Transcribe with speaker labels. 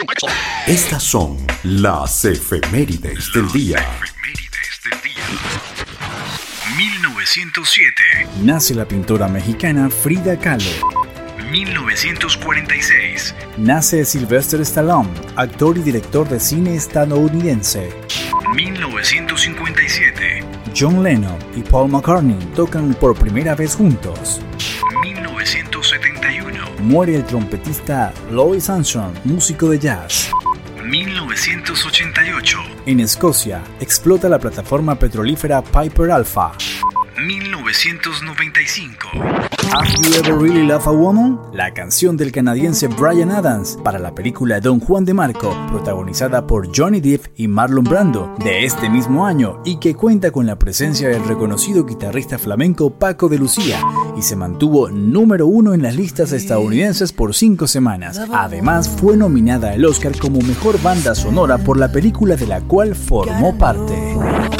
Speaker 1: Estas son las efemérides del día.
Speaker 2: 1907.
Speaker 3: Nace la pintora mexicana Frida Kahlo.
Speaker 2: 1946.
Speaker 3: Nace Sylvester Stallone, actor y director de cine estadounidense.
Speaker 2: 1957.
Speaker 3: John Lennon y Paul McCartney tocan por primera vez juntos.
Speaker 2: 1971.
Speaker 3: Muere el trompetista Louis Armstrong, músico de jazz.
Speaker 2: 1988.
Speaker 3: En Escocia, explota la plataforma petrolífera Piper Alpha.
Speaker 2: 1995.
Speaker 3: Have You Ever Really Loved a Woman? La canción del canadiense Bryan Adams para la película Don Juan de Marco, protagonizada por Johnny Depp y Marlon Brando, de este mismo año, y que cuenta con la presencia del reconocido guitarrista flamenco Paco de Lucía, y se mantuvo número 1 en las listas estadounidenses por 5 semanas. Además, fue nominada al Oscar como Mejor Banda Sonora por la película de la cual formó parte.